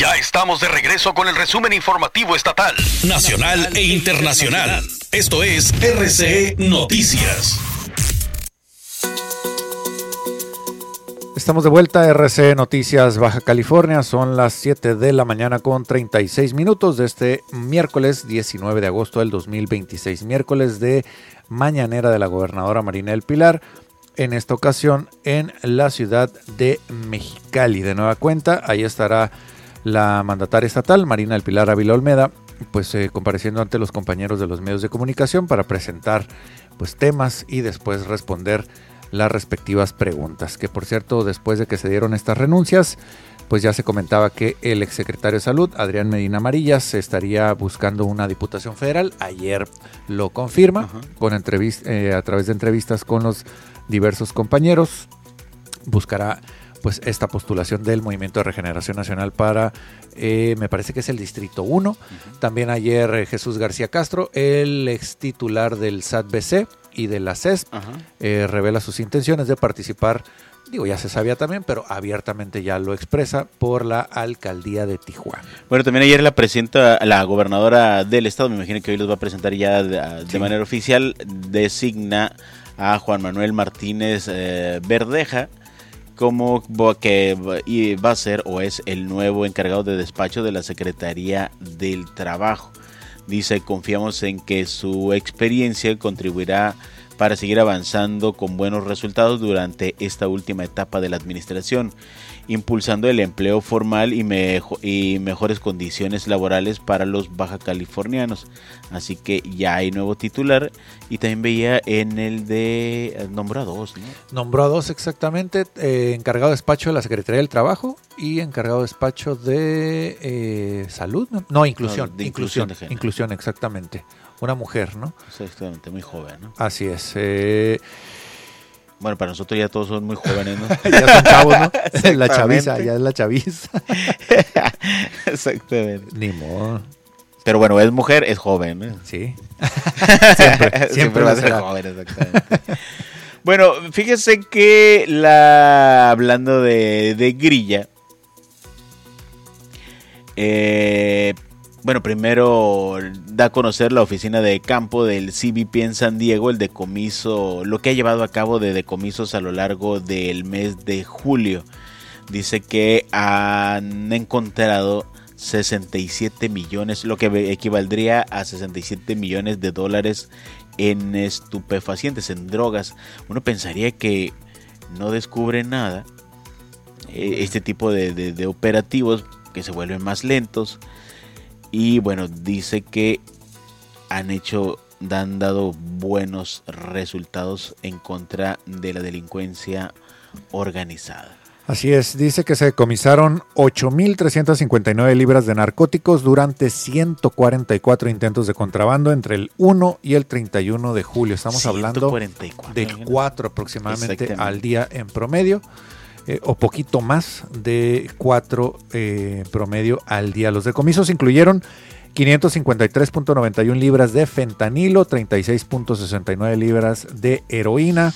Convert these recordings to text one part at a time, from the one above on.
Ya estamos de regreso con el resumen informativo estatal, nacional e internacional. Esto es RCE Noticias. Estamos de vuelta a RCE Noticias Baja California. Son las 7 de la mañana con 36 minutos de este miércoles 19 de agosto del 2026. Miércoles de mañanera de la gobernadora Marina del Pilar. En esta ocasión en la ciudad de Mexicali. De nueva cuenta, ahí estará la mandataria estatal, Marina del Pilar Ávila Olmeda, pues compareciendo ante los compañeros de los medios de comunicación para presentar pues temas y después responder las respectivas preguntas. Que por cierto, después de que se dieron estas renuncias, pues ya se comentaba que el exsecretario de Salud, Adrián Medina Amarillas, estaría buscando una diputación federal. Ayer lo confirma con a través de entrevistas con los diversos compañeros. Buscará pues esta postulación del Movimiento de Regeneración Nacional para, me parece que es el Distrito 1. También ayer Jesús García Castro, el ex titular del SAT-BC y de la CESP, revela sus intenciones de participar, ya se sabía también, pero abiertamente ya lo expresa, por la alcaldía de Tijuana. Bueno, también ayer la gobernadora del estado, me imagino que hoy los va a presentar ya de manera oficial, designa a Juan Manuel Martínez Verdeja como que va a ser o es el nuevo encargado de despacho de la Secretaría del Trabajo. Dice, confiamos en que su experiencia contribuirá para seguir avanzando con buenos resultados durante esta última etapa de la administración, impulsando el empleo formal y mejores condiciones laborales para los baja californianos. Así que ya hay nuevo titular, y también veía en el de nombró a dos, ¿no? Nombró a dos exactamente, encargado de despacho de la Secretaría del Trabajo y encargado de despacho de salud, no, inclusión, de inclusión, inclusión, exactamente. Una mujer, ¿no? Exactamente, muy joven, ¿no? Así es. Bueno, para nosotros ya todos son muy jóvenes, ¿no? Ya son chavos, ¿no? La chaviza, ya es la chaviza. Exactamente. Ni modo. Pero bueno, es mujer, es joven, ¿no? Sí. Siempre va a ser joven, exactamente. Bueno, fíjese que hablando de grilla, bueno, primero da a conocer la oficina de campo del CBP en San Diego el decomiso, lo que ha llevado a cabo de decomisos a lo largo del mes de julio. Dice que han encontrado 67 millones, lo que equivaldría a 67 millones de dólares en estupefacientes, en drogas. Uno pensaría que no descubre nada, este tipo de operativos que se vuelven más lentos. Y bueno, dice que han dado buenos resultados en contra de la delincuencia organizada. Así es, dice que se decomisaron 8,359 libras de narcóticos durante 144 intentos de contrabando entre el 1 y el 31 de julio. Estamos 144, hablando de 4 aproximadamente al día en promedio. O poquito más de 4 promedio al día. Los decomisos incluyeron 553.91 libras de fentanilo, 36.69 libras de heroína,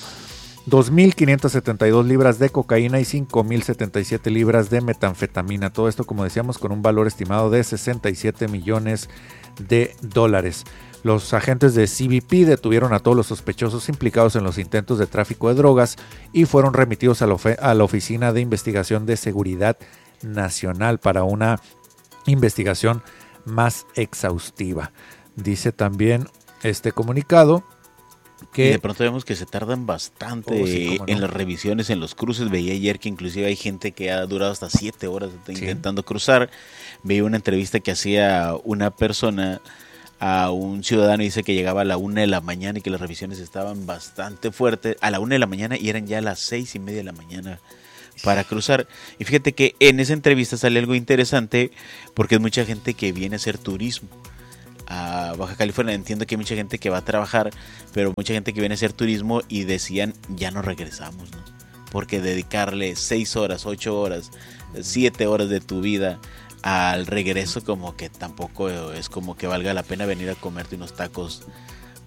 2.572 libras de cocaína y 5.077 libras de metanfetamina. Todo esto, como decíamos, con un valor estimado de 67 millones de dólares. Los agentes de CBP detuvieron a todos los sospechosos implicados en los intentos de tráfico de drogas y fueron remitidos a la Oficina de Investigación de Seguridad Nacional para una investigación más exhaustiva. Dice también comunicado que... Y de pronto vemos que se tardan bastante en las revisiones, en los cruces. Veía ayer que inclusive hay gente que ha durado hasta 7 horas intentando cruzar. Veía una entrevista que hacía una persona a un ciudadano, dice que llegaba a la 1 de la mañana y que las revisiones estaban bastante fuertes, a la 1 de la mañana, y eran ya las 6:30 de la mañana para cruzar. Y fíjate que en esa entrevista sale algo interesante, porque es mucha gente que viene a hacer turismo a Baja California. Entiendo que hay mucha gente que va a trabajar, pero mucha gente que viene a hacer turismo, y decían, ya no regresamos, ¿no? Porque dedicarle 6 horas, 8 horas, 7 horas de tu vida al regreso, como que tampoco es como que valga la pena venir a comerte unos tacos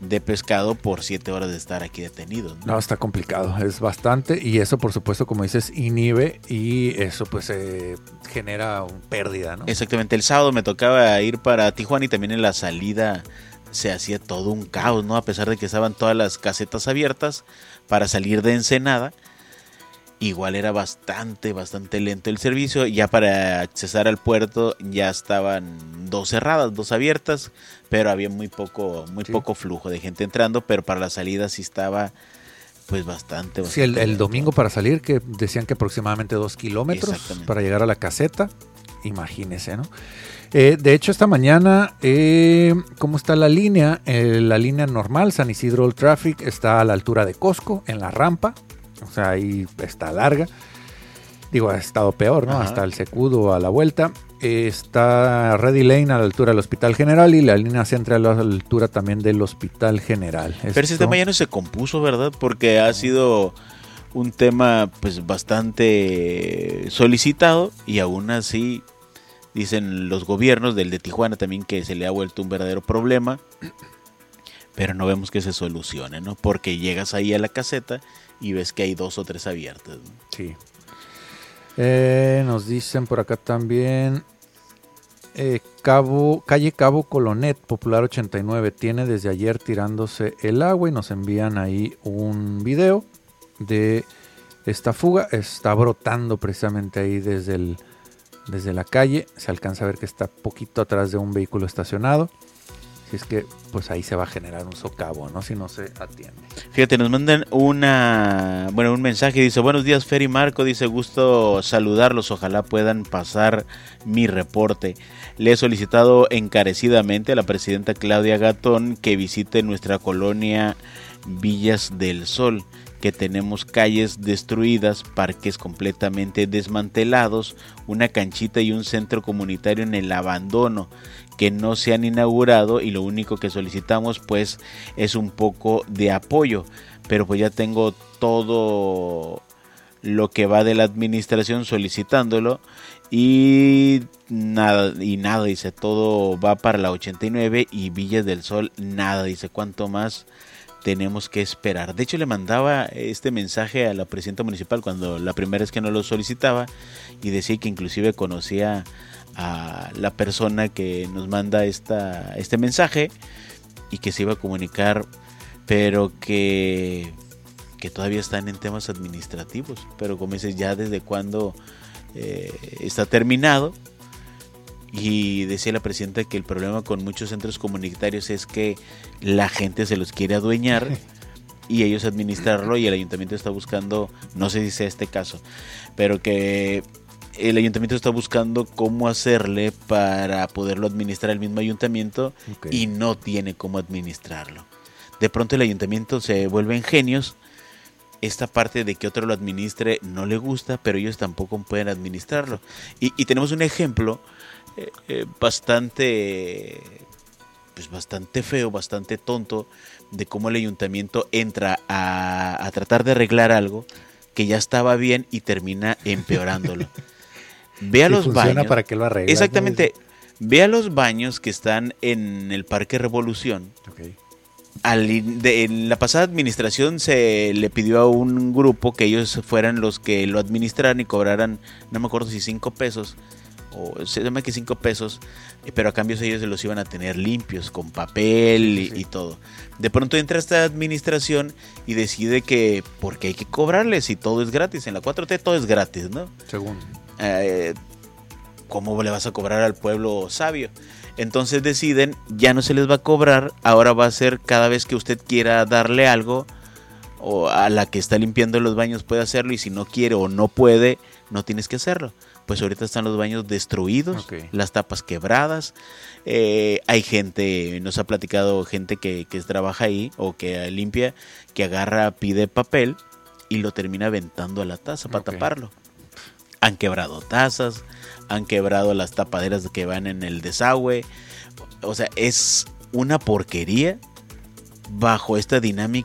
de pescado por 7 horas de estar aquí detenidos, ¿no? No, está complicado, es bastante, y eso por supuesto, como dices, inhibe, y eso pues genera pérdida, ¿no? Exactamente, el sábado me tocaba ir para Tijuana y también en la salida se hacía todo un caos, ¿no? A pesar de que estaban todas las casetas abiertas para salir de Ensenada, igual era bastante lento el servicio. Ya para accesar al puerto ya estaban 2 cerradas, 2 abiertas, pero había muy poco flujo de gente entrando, pero para la salida sí estaba pues bastante sí, el domingo para salir, que decían que aproximadamente 2 kilómetros para llegar a la caseta, imagínese, ¿no? De hecho, esta mañana, ¿cómo está la línea? La línea normal, San Isidro Old Traffic, está a la altura de Costco, en la rampa. O sea, ahí está larga. Digo, ha estado peor, ¿no? Ajá. Hasta el Secudo a la vuelta. Está Ready Lane a la altura del Hospital General y la línea central a la altura también del Hospital General. Pero ese tema ya no se compuso, ¿verdad? Porque ha sido un tema pues bastante solicitado y aún así dicen los gobiernos del de Tijuana también que se le ha vuelto un verdadero problema, pero no vemos que se solucione, ¿no? Porque llegas ahí a la caseta y ves que hay 2 o 3 abiertas, ¿no? Sí. Nos dicen por acá también calle Cabo Colonet, Popular 89, tiene desde ayer tirándose el agua y nos envían ahí un video de esta fuga. Está brotando precisamente ahí desde la calle. Se alcanza a ver que está poquito atrás de un vehículo estacionado. Si es que pues ahí se va a generar un socavo, ¿no? Si no se atiende. Fíjate, nos mandan un mensaje, dice: buenos días, Fer y Marco, dice, gusto saludarlos, ojalá puedan pasar mi reporte. Le he solicitado encarecidamente a la presidenta Claudia Gatón que visite nuestra colonia Villas del Sol, que tenemos calles destruidas, parques completamente desmantelados, una canchita y un centro comunitario en el abandono que no se han inaugurado, y lo único que solicitamos pues es un poco de apoyo, pero pues ya tengo todo lo que va de la administración solicitándolo y nada, dice, todo va para la 89 y Villas del Sol nada, dice, ¿cuánto más tenemos que esperar? De hecho, le mandaba este mensaje a la presidenta municipal cuando la primera vez que no lo solicitaba, y decía que inclusive conocía a la persona que nos manda este mensaje y que se iba a comunicar, pero que todavía están en temas administrativos. Pero como dices, ya desde cuándo está terminado. Y decía la presidenta que el problema con muchos centros comunitarios es que la gente se los quiere adueñar y ellos administrarlo, y el ayuntamiento está buscando, no sé si sea este caso, pero que el ayuntamiento está buscando cómo hacerle para poderlo administrar el mismo ayuntamiento, y no tiene cómo administrarlo. De pronto el ayuntamiento se vuelve en genios. Esta parte de que otro lo administre no le gusta, pero ellos tampoco pueden administrarlo. Y tenemos un ejemplo bastante feo, bastante tonto, de cómo el ayuntamiento entra a tratar de arreglar algo que ya estaba bien y termina empeorándolo. Ve a los baños. ¿Para qué lo arreglas? Exactamente. ¿No? Ve a los baños que están en el Parque Revolución. Okay. En la pasada administración se le pidió a un grupo que ellos fueran los que lo administraran y cobraran, no me acuerdo si 5 pesos o se llama que 5 pesos, pero a cambio ellos se los iban a tener limpios con papel y todo. De pronto entra esta administración y decide que porque hay que cobrarles y todo es gratis. En la 4T todo es gratis, ¿no? Según. ¿Cómo le vas a cobrar al pueblo sabio? Entonces deciden, ya no se les va a cobrar, ahora va a ser cada vez que usted quiera darle algo, o a la que está limpiando los baños puede hacerlo, y si no quiere o no puede, no tienes que hacerlo. Pues ahorita están los baños destruidos, las tapas quebradas. Hay gente, nos ha platicado gente que trabaja ahí o que limpia, que agarra, pide papel y lo termina aventando a la taza para taparlo. Han quebrado tazas, han quebrado las tapaderas que van en el desagüe. O sea, es una porquería bajo esta dinámica